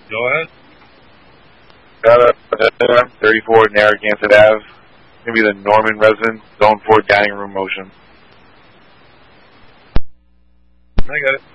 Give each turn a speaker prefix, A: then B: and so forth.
A: Go ahead.
B: Got a 34 Narragansett Ave. Maybe the Norman residence, zone 4 dining room motion.
A: I got it.